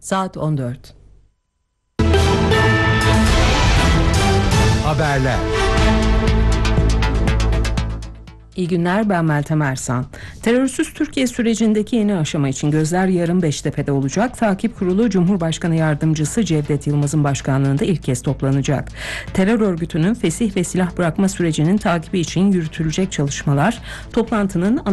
Saat 14. Haberler. İyi günler, ben Meltem Ersan. Terörsüz Türkiye sürecindeki yeni aşama için gözler yarın Beştepe'de olacak. Takip Kurulu Cumhurbaşkanı Yardımcısı Cevdet Yılmaz'ın başkanlığında ilk kez toplanacak. Terör örgütünün fesih ve silah bırakma sürecinin takibi için yürütülecek çalışmalar toplantının